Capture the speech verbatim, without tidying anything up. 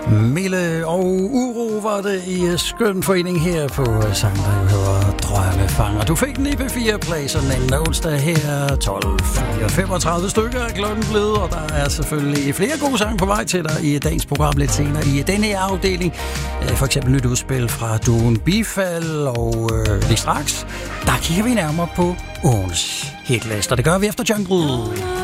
Mille og Uro var det i skøn forening her på sang, der jo hedder Drømmefanger. Du fik den i P fire Play sådan en onsdag her, tolv femogtredive stykker er klokken blevet, og der er selvfølgelig flere gode sange på vej til dig i dagens program lidt senere i denne her afdeling. For eksempel nyt udspil fra Duen Bifald, og øh, lige straks, der kigger vi nærmere på ugens hitlist, og det gør vi efter Jungle.